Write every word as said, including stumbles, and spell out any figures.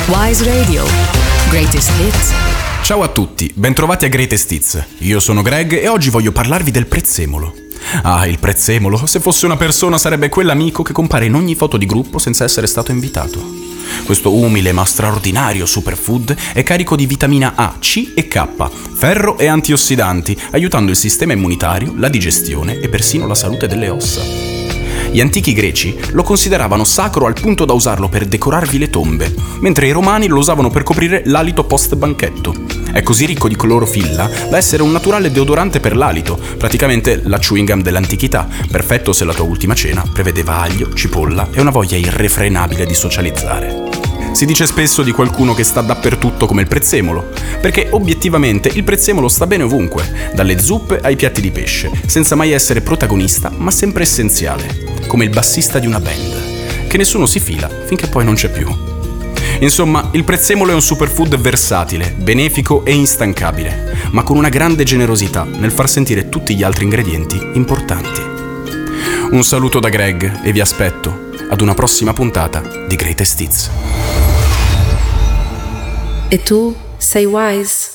Wise Radio. Greatest Hits. Ciao a tutti, bentrovati a Greatest Hits. Io sono Greg e oggi voglio parlarvi del prezzemolo. Ah, il prezzemolo, se fosse una persona sarebbe quell'amico che compare in ogni foto di gruppo senza essere stato invitato. Questo umile ma straordinario superfood è carico di vitamina A, C e K, ferro e antiossidanti, aiutando il sistema immunitario, la digestione e persino la salute delle ossa. Gli antichi greci lo consideravano sacro al punto da usarlo per decorarvi le tombe, mentre i romani lo usavano per coprire l'alito post-banchetto. È così ricco di clorofilla da essere un naturale deodorante per l'alito, praticamente la chewing gum dell'antichità, perfetto se la tua ultima cena prevedeva aglio, cipolla e una voglia irrefrenabile di socializzare. Si dice spesso di qualcuno che sta dappertutto come il prezzemolo, perché obiettivamente il prezzemolo sta bene ovunque, dalle zuppe ai piatti di pesce, senza mai essere protagonista ma sempre essenziale, come il bassista di una band, che nessuno si fila finché poi non c'è più. Insomma, il prezzemolo è un superfood versatile, benefico e instancabile, ma con una grande generosità nel far sentire tutti gli altri ingredienti importanti. Un saluto da Greg e vi aspetto ad una prossima puntata di Greatest Hits. E tu sei Wise?